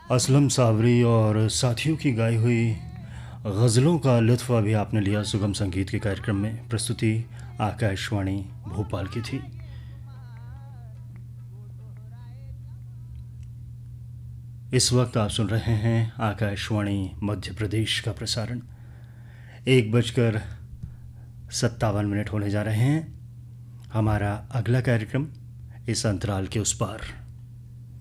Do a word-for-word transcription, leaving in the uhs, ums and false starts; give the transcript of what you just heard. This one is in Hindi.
असलम सावरी और साथियों की गाई हुई गज़लों का लुत्फ़ अभी आपने लिया सुगम संगीत के कार्यक्रम में। प्रस्तुति आकाशवाणी भोपाल की थी। इस वक्त आप सुन रहे हैं आकाशवाणी मध्य प्रदेश का प्रसारण। एक बजकर सत्तावन मिनट होने जा रहे हैं। हमारा अगला कार्यक्रम इस अंतराल के उस पार।